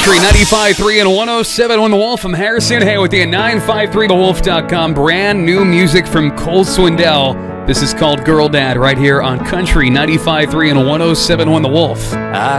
Country 95.3 and 107.1 The Wolf. I'm Harrison. Hey, with you at 953thewolf.com. Brand new music from Cole Swindell. This is called Girl Dad right here on Country 95.3 and 107.1 The Wolf.